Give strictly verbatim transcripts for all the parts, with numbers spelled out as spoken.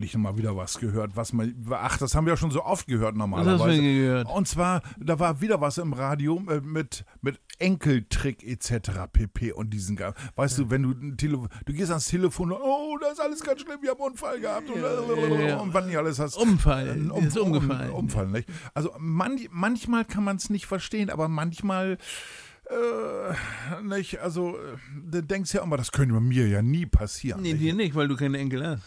ich mal wieder was gehört, was man, ach, das haben wir ja schon so oft gehört normalerweise. Was hast du denn gehört? Und zwar, da war wieder was im Radio äh, mit, mit Enkeltrick et cetera pp. Und diesen, weißt ja. du, wenn du ein Tele- du gehst ans Telefon, oh, das ist alles ganz schlimm, wir haben einen Unfall gehabt und, ja, ja, ja. und wann nicht alles hast. Unfall, ein um, ist umgefallen. Um, Unfall, nicht? Also man, manchmal kann man es nicht verstehen, aber manchmal Äh, nicht, also, du denkst ja immer, das könnte bei mir ja nie passieren. Nee, nicht? dir nicht, weil du keine Enkel hast.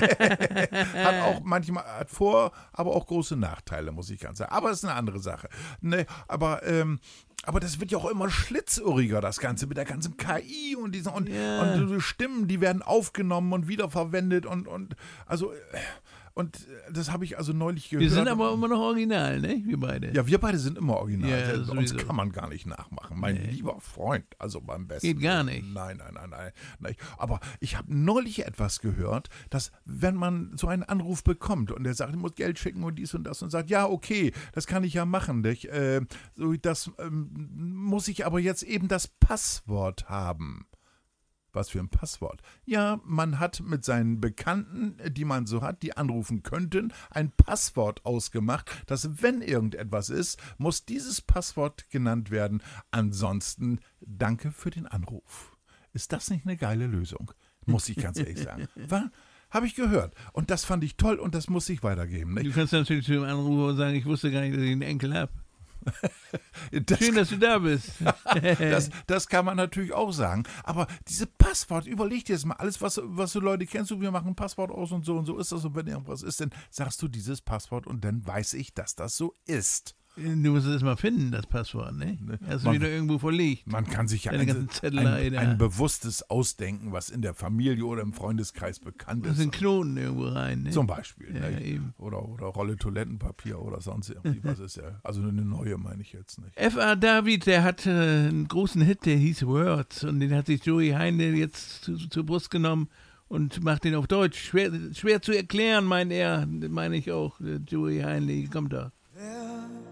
Hat auch manchmal hat Vor-, aber auch große Nachteile, muss ich ganz sagen. Aber es ist eine andere Sache. Ne, aber, ähm, aber das wird ja auch immer schlitzohriger, das Ganze, mit der ganzen K I und diesen, und, Ja. und die Stimmen, die werden aufgenommen und wiederverwendet und, und, also, und das habe ich also neulich gehört. Wir sind aber immer noch original, ne? Wir beide. Ja, wir beide sind immer original. Ja, Uns sowieso. kann man gar nicht nachmachen. Mein Nee. lieber Freund, also beim besten. Geht gar nicht. Nein, nein, nein, nein. nein. Aber ich habe neulich etwas gehört, dass wenn man so einen Anruf bekommt und der sagt, ich muss Geld schicken und dies und das und sagt, ja, okay, das kann ich ja machen. Nicht? Äh, so, das ähm, muss ich aber jetzt eben das Passwort haben. Was für ein Passwort? Ja, man hat mit seinen Bekannten, die man so hat, die anrufen könnten, ein Passwort ausgemacht, dass wenn irgendetwas ist, muss dieses Passwort genannt werden. Ansonsten danke für den Anruf. Ist das nicht eine geile Lösung? Muss ich ganz ehrlich sagen. War? Habe ich gehört. Und das fand ich toll und das muss ich weitergeben. Nicht? Du kannst natürlich zu dem Anrufer sagen, ich wusste gar nicht, dass ich einen Enkel habe. Das, Schön, dass du da bist. das, das kann man natürlich auch sagen. Aber diese Passwort, überleg dir das mal. Alles, was, was du Leute kennst, du, wir machen ein Passwort aus und so und so ist das. Und wenn irgendwas ist, dann sagst du dieses Passwort und dann weiß ich, dass das so ist. Du musst es mal finden, das Passwort, ne? Hast du Man- wieder irgendwo verlegt. Man kann sich ja Deine ein, ganzen Zettelei ein, da. ein bewusstes Ausdenken, was in der Familie oder im Freundeskreis bekannt Da ist. sind Knoten irgendwo rein, ne? Zum Beispiel. Ja, ne? eben. Oder, oder Rolle Toilettenpapier oder sonst irgendwie. Was ist ja? Also eine neue meine ich jetzt nicht. F A David, der hatte einen großen Hit, der hieß Words. Und den hat sich Joey Heine jetzt zu, zur Brust genommen und macht den auf Deutsch. Schwer, schwer zu erklären, meint er. Meine ich auch. Der Joey Heine, kommt da.